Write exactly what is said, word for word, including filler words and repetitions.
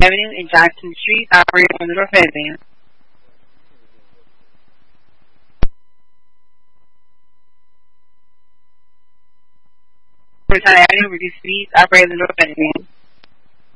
Avenue and Johnson Street, operating on the North Avenue. Forsyth Avenue, reduced speeds, operating on the North Avenue.